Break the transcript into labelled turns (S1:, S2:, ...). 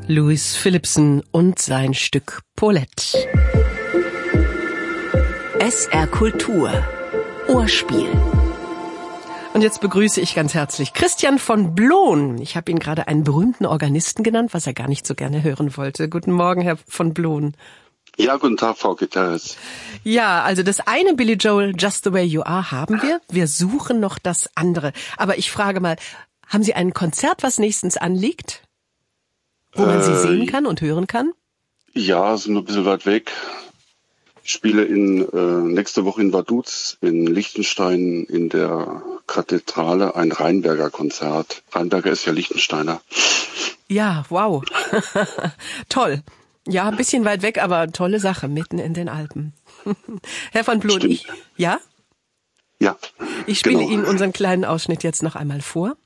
S1: Louis Philippson und sein Stück Paulette.
S2: SR Kultur. Ohrspiel.
S1: Und jetzt begrüße ich ganz herzlich Christian von Bloon. Ich habe ihn gerade einen berühmten Organisten genannt, was er gar nicht so gerne hören wollte. Guten Morgen, Herr von Bloon.
S3: Ja, guten Tag, Frau Gutierrez.
S1: Ja, also das eine Billy Joel, Just the Way You Are, haben wir. Wir suchen noch das andere. Aber ich frage mal, haben Sie ein Konzert, was nächstens anliegt? Wo man Sie sehen kann und hören kann?
S3: Ja, sind ein bisschen weit weg. Ich spiele nächste Woche in Vaduz in Liechtenstein in der Kathedrale ein Rheinberger Konzert. Rheinberger ist ja Liechtensteiner.
S1: Ja, wow. Toll. Ja, ein bisschen weit weg, aber tolle Sache, mitten in den Alpen. Herr von Bloon,
S3: Ja?
S1: Ja?
S3: Ja.
S1: Ich spiele
S3: genau.
S1: Ihnen unseren kleinen Ausschnitt jetzt noch einmal vor.